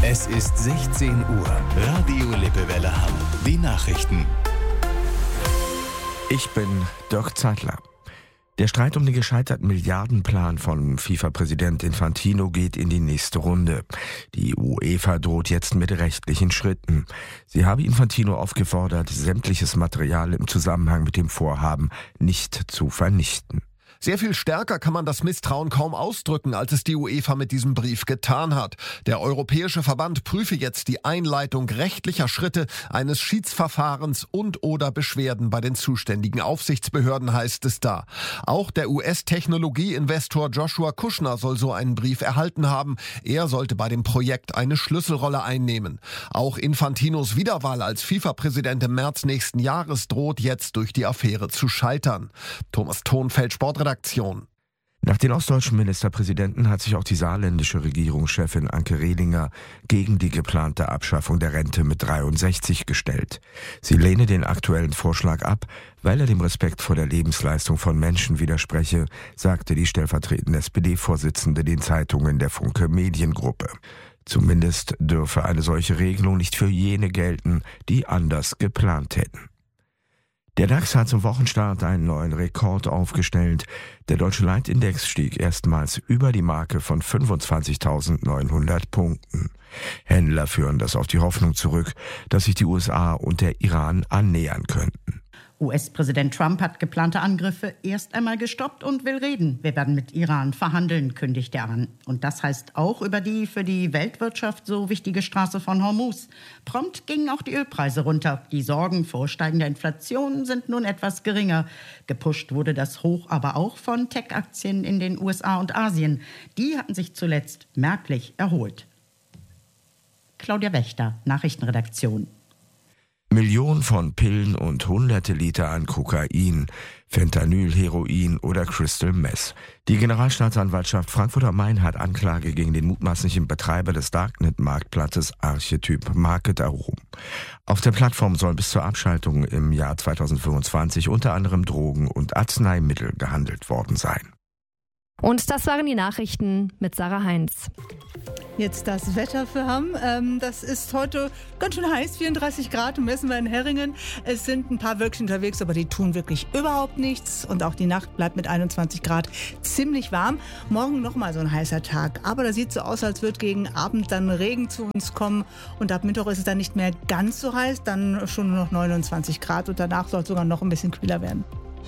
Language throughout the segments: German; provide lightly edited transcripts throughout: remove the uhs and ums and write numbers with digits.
Es ist 16 Uhr. Radio Lippewelle Hamm. Die Nachrichten. Ich bin Dirk Zeitler. Der Streit um den gescheiterten Milliardenplan von FIFA-Präsident Infantino geht in die nächste Runde. Die UEFA droht jetzt mit rechtlichen Schritten. Sie habe Infantino aufgefordert, sämtliches Material im Zusammenhang mit dem Vorhaben nicht zu vernichten. Sehr viel stärker kann man das Misstrauen kaum ausdrücken, als es die UEFA mit diesem Brief getan hat. Der Europäische Verband prüfe jetzt die Einleitung rechtlicher Schritte, eines Schiedsverfahrens und/oder Beschwerden bei den zuständigen Aufsichtsbehörden, heißt es da. Auch der US-Technologieinvestor Joshua Kushner soll so einen Brief erhalten haben. Er sollte bei dem Projekt eine Schlüsselrolle einnehmen. Auch Infantinos Wiederwahl als FIFA-Präsident im März nächsten Jahres droht jetzt durch die Affäre zu scheitern. Thomas Thonfeld, Sportredaktion. Nach den ostdeutschen Ministerpräsidenten hat sich auch die saarländische Regierungschefin Anke Rehlinger gegen die geplante Abschaffung der Rente mit 63 gestellt. Sie lehne den aktuellen Vorschlag ab, weil er dem Respekt vor der Lebensleistung von Menschen widerspreche, sagte die stellvertretende SPD-Vorsitzende den Zeitungen der Funke Mediengruppe. Zumindest dürfe eine solche Regelung nicht für jene gelten, die anders geplant hätten. Der DAX hat zum Wochenstart einen neuen Rekord aufgestellt. Der deutsche Leitindex stieg erstmals über die Marke von 25.900 Punkten. Händler führen das auf die Hoffnung zurück, dass sich die USA und der Iran annähern könnten. US-Präsident Trump hat geplante Angriffe erst einmal gestoppt und will reden. Wir werden mit Iran verhandeln, kündigt er an. Und das heißt auch über die für die Weltwirtschaft so wichtige Straße von Hormuz. Prompt gingen auch die Ölpreise runter. Die Sorgen vor steigender Inflation sind nun etwas geringer. Gepusht wurde das Hoch aber auch von Tech-Aktien in den USA und Asien. Die hatten sich zuletzt merklich erholt. Claudia Wächter, Nachrichtenredaktion. Millionen von Pillen und hunderte Liter an Kokain, Fentanyl, Heroin oder Crystal Meth. Die Generalstaatsanwaltschaft Frankfurt am Main hat Anklage gegen den mutmaßlichen Betreiber des Darknet-Marktplatzes Archetyp Market erhoben. Auf der Plattform soll bis zur Abschaltung im Jahr 2025 unter anderem Drogen und Arzneimittel gehandelt worden sein. Und das waren die Nachrichten mit Sarah Heinz. Jetzt das Wetter für Hamm. Das ist heute ganz schön heiß, 34 Grad messen wir in Herringen. Es sind ein paar Wölkchen unterwegs, aber die tun wirklich überhaupt nichts. Und auch die Nacht bleibt mit 21 Grad ziemlich warm. Morgen nochmal so ein heißer Tag. Aber da sieht so aus, als wird gegen Abend dann Regen zu uns kommen. Und ab Mittwoch ist es dann nicht mehr ganz so heiß, dann schon nur noch 29 Grad. Und danach soll es sogar noch ein bisschen kühler werden.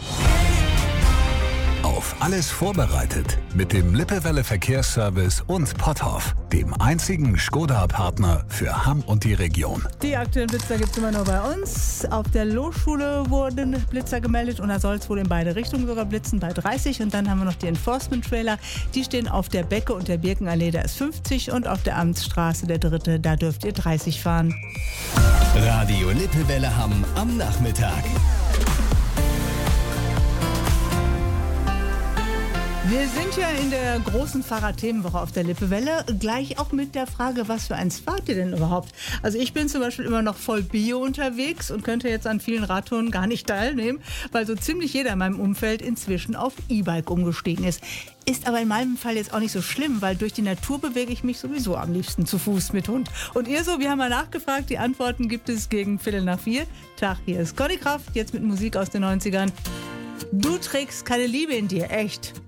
Auf alles vorbereitet mit dem Lippewelle Verkehrsservice und Potthoff, dem einzigen Skoda-Partner für Hamm und die Region. Die aktuellen Blitzer gibt es immer nur bei uns. Auf der Lohschule wurden Blitzer gemeldet und da soll es wohl in beide Richtungen sogar blitzen bei 30. Und dann haben wir noch die Enforcement-Trailer. Die stehen auf der Becke und der Birkenallee, da ist 50. Und auf der Amtsstraße, der 3., da dürft ihr 30 fahren. Radio Lippewelle Hamm am Nachmittag. Wir sind ja in der großen Fahrradthemenwoche auf der Lippewelle. Gleich auch mit der Frage, was für eins fahrt ihr denn überhaupt? Also ich bin zum Beispiel immer noch voll Bio unterwegs und könnte jetzt an vielen Radtouren gar nicht teilnehmen, weil so ziemlich jeder in meinem Umfeld inzwischen auf E-Bike umgestiegen ist. Ist aber in meinem Fall jetzt auch nicht so schlimm, weil durch die Natur bewege ich mich sowieso am liebsten zu Fuß mit Hund. Und ihr so, wir haben mal nachgefragt, die Antworten gibt es gegen 3:45. Tag, hier ist Conny Kraft, jetzt mit Musik aus den 90ern. Du trägst keine Liebe in dir, echt.